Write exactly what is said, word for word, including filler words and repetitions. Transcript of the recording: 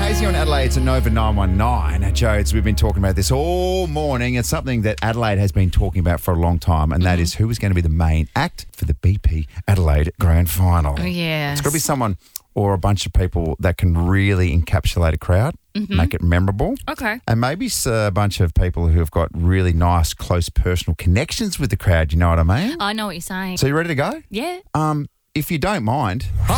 Hazy on Adelaide, it's a Nova nine one nine. Jodes, we've been talking about this all morning. It's something that Adelaide has been talking about for a long time, and that Mm-hmm. is who is going to be the main act for the B P Adelaide Grand Final. Oh, yes. It's got to be someone or a bunch of people that can really encapsulate a crowd, Mm-hmm. make it memorable. Okay. And maybe it's a bunch of people who have got really nice, close personal connections with the crowd. You know what I mean? I know what you're saying. So you ready to go? Yeah. Um, if you don't mind,